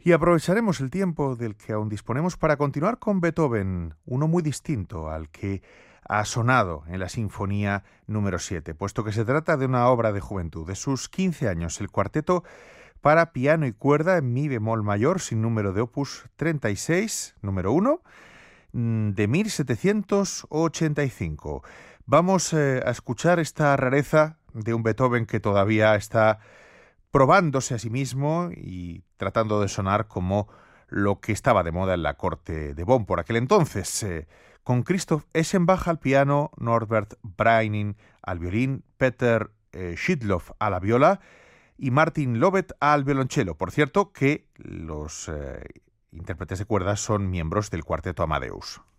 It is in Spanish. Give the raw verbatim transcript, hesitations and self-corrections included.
Y aprovecharemos el tiempo del que aún disponemos para continuar con Beethoven, uno muy distinto al que ha sonado en la Sinfonía número siete, puesto que se trata de una obra de juventud. De sus quince años, el cuarteto para piano y cuerda en mi bemol mayor, sin número de opus treinta y seis, número uno, de mil setecientos ochenta y cinco. Vamos eh, a escuchar esta rareza de un Beethoven que todavía está probándose a sí mismo y tratando de sonar como lo que estaba de moda en la corte de Bonn por aquel entonces, eh, con Christoph Eschenbach al piano, Norbert Breining al violín, Peter eh, Schidlow a la viola y Martin Lobet al violonchelo. Por cierto, que los eh, intérpretes de cuerdas son miembros del cuarteto Amadeus.